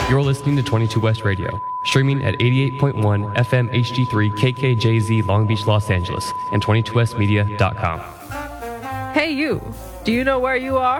You're listening to 22 West Radio, streaming at 88.1 FM HD3 KKJZ Long Beach, Los Angeles, and 22westmedia.com. Hey you, do you know where you are?